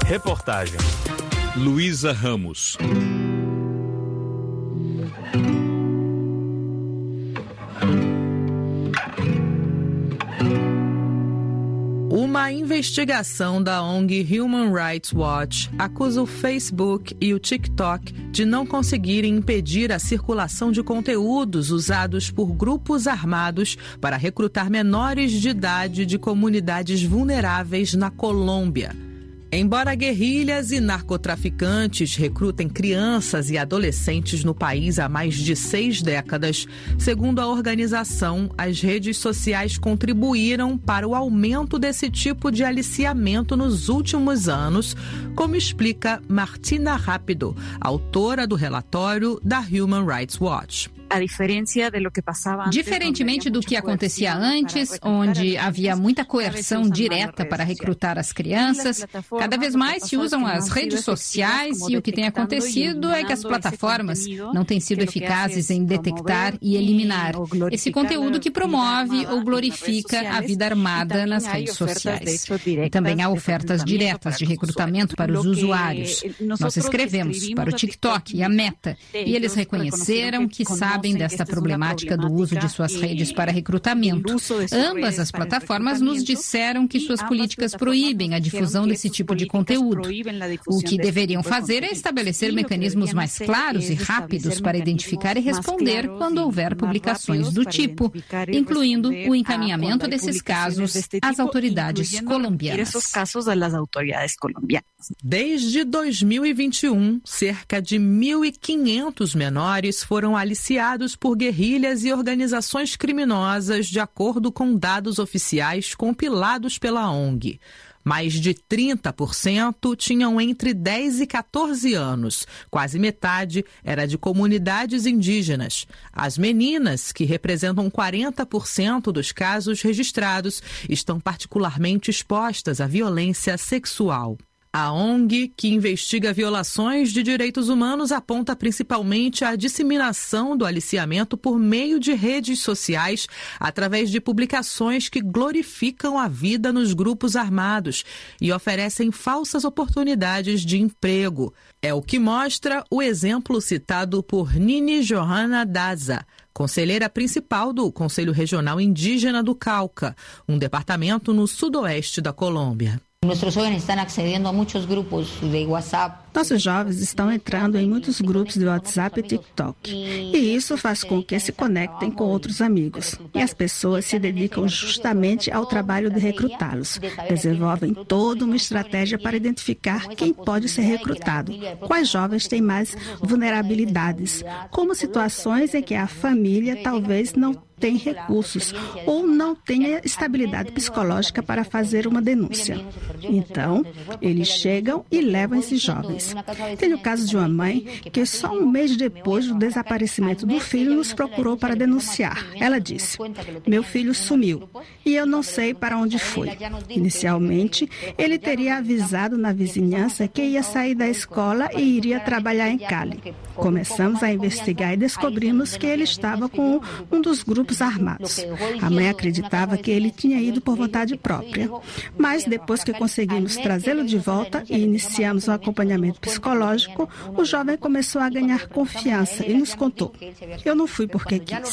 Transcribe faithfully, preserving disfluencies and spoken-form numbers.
Reportagem Luísa Ramos. Uma investigação da O N G Human Rights Watch acusa o Facebook e o TikTok de não conseguirem impedir a circulação de conteúdos usados por grupos armados para recrutar menores de idade de comunidades vulneráveis na Colômbia. Embora guerrilhas e narcotraficantes recrutem crianças e adolescentes no país há mais de seis décadas, segundo a organização, as redes sociais contribuíram para o aumento desse tipo de aliciamento nos últimos anos, como explica Martina Rápido, autora do relatório da Human Rights Watch. Diferentemente do que acontecia antes, onde havia muita coerção direta para recrutar as crianças, cada vez mais se usam as redes sociais e o que tem acontecido é que as plataformas não têm sido eficazes em detectar e eliminar esse conteúdo que promove ou glorifica a vida armada nas redes sociais. E também há ofertas diretas de recrutamento para os usuários. Nós escrevemos para o TikTok e a Meta e eles reconheceram que sabem desta problemática do uso de suas redes para recrutamento. Ambas as plataformas nos disseram que suas políticas proíbem a difusão desse tipo de conteúdo. O que deveriam fazer é estabelecer mecanismos mais claros e rápidos para identificar e responder quando houver publicações do tipo, incluindo o encaminhamento desses casos às autoridades colombianas. Desde dois mil e vinte e um, cerca de mil e quinhentos menores foram aliciados por guerrilhas e organizações criminosas, de acordo com dados oficiais compilados pela O N G. Mais de trinta por cento tinham entre dez e quatorze anos. Quase metade era de comunidades indígenas. As meninas, que representam quarenta por cento dos casos registrados, estão particularmente expostas à violência sexual. A O N G, que investiga violações de direitos humanos, aponta principalmente a disseminação do aliciamento por meio de redes sociais, através de publicações que glorificam a vida nos grupos armados e oferecem falsas oportunidades de emprego. É o que mostra o exemplo citado por Nini Johanna Daza, conselheira principal do Conselho Regional Indígena do Cauca, um departamento no sudoeste da Colômbia. Nossos jovens estão acedendo a muitos grupos de WhatsApp. Nossos jovens estão entrando em muitos grupos de WhatsApp e TikTok. E isso faz com que se conectem com outros amigos. E as pessoas se dedicam justamente ao trabalho de recrutá-los. Desenvolvem toda uma estratégia para identificar quem pode ser recrutado, quais jovens têm mais vulnerabilidades, como situações em que a família talvez não tem recursos ou não tenha estabilidade psicológica para fazer uma denúncia. Então, eles chegam e levam esses jovens. Tem o caso de uma mãe que só um mês depois do desaparecimento do filho nos procurou para denunciar. Ela disse: "Meu filho sumiu e eu não sei para onde foi. Inicialmente, ele teria avisado na vizinhança que ia sair da escola e iria trabalhar em Cali. Começamos a investigar e descobrimos que ele estava com um dos grupos armados. A mãe acreditava que ele tinha ido por vontade própria. Mas depois que conseguimos trazê-lo de volta e iniciamos um acompanhamento psicológico, o jovem começou a ganhar confiança e nos contou: "Eu não fui porque quis.